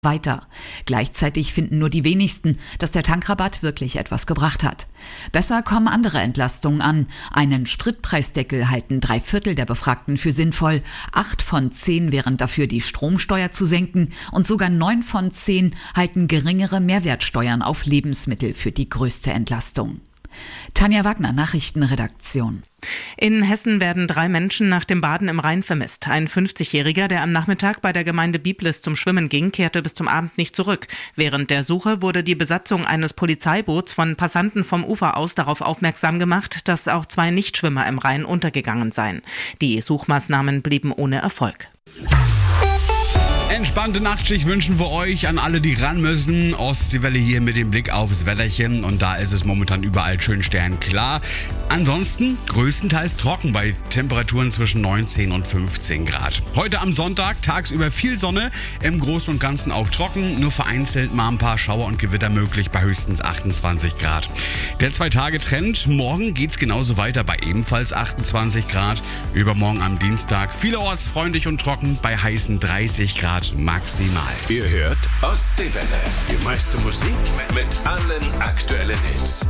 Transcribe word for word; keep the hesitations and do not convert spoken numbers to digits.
weiter. Gleichzeitig finden nur die wenigsten, dass der Tankrabatt wirklich etwas gebracht hat. Besser kommen andere Entlastungen an. Einen Spritpreisdeckel halten drei Viertel der Befragten für sinnvoll. Acht von zehn wären dafür, die Stromsteuer zu senken. Und sogar neun von zehn halten geringere Mehrwertsteuern auf Lebensmittel für die größte Entlastung. Tanja Wagner, Nachrichtenredaktion. In Hessen werden drei Menschen nach dem Baden im Rhein vermisst. Ein fünfzigjähriger, der am Nachmittag bei der Gemeinde Biblis zum Schwimmen ging, kehrte bis zum Abend nicht zurück. Während der Suche wurde die Besatzung eines Polizeiboots von Passanten vom Ufer aus darauf aufmerksam gemacht, dass auch zwei Nichtschwimmer im Rhein untergegangen seien. Die Suchmaßnahmen blieben ohne Erfolg. Entspannte Nachtschicht wünschen wir euch an alle, die ran müssen. Ostseewelle hier mit dem Blick aufs Wetterchen und da ist es momentan überall schön sternklar. Ansonsten größtenteils trocken bei Temperaturen zwischen neunzehn und fünfzehn Grad. Heute am Sonntag tagsüber viel Sonne, im Großen und Ganzen auch trocken, nur vereinzelt mal ein paar Schauer und Gewitter möglich bei höchstens achtundzwanzig Grad. Der Zwei-Tage-Trend, morgen geht's genauso weiter bei ebenfalls achtundzwanzig Grad. Übermorgen am Dienstag vielerorts freundlich und trocken bei heißen dreißig Grad. Maximal. Ihr hört Ostseewelle. Die meiste Musik mit allen aktuellen Hits.